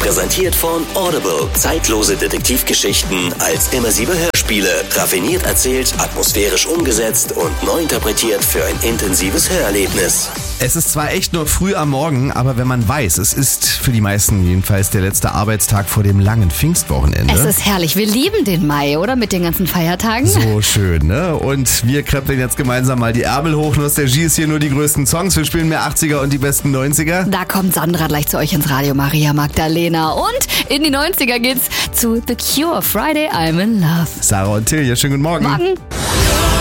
Präsentiert von Audible. Zeitlose Detektivgeschichten als immersive Hörspiele. Raffiniert erzählt, atmosphärisch umgesetzt und neu interpretiert für ein intensives Hörerlebnis. Es ist zwar echt nur früh am Morgen, aber wenn man weiß, es ist für die meisten jedenfalls der letzte Arbeitstag vor dem langen Pfingstwochenende. Es ist herrlich. Wir lieben den Mai, oder? Mit den ganzen Feiertagen. So schön, ne? Und wir krempeln jetzt gemeinsam mal die Ärmel hoch. Nostalgie ist hier nur die größten Songs. Wir spielen mehr 80er und die besten 90er. Da kommt Sandra gleich zu euch ins Radio, Maria Magdalena. Und in die 90er geht's zu The Cure, Friday I'm in Love. Sarah und Till, schönen guten Morgen. Morgen.